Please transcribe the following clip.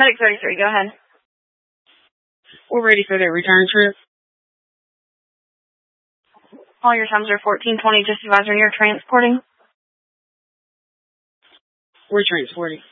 Medic 33, go ahead. We're ready for the return trip. All your times are 1420, just advisor, and you're transporting? We're transporting.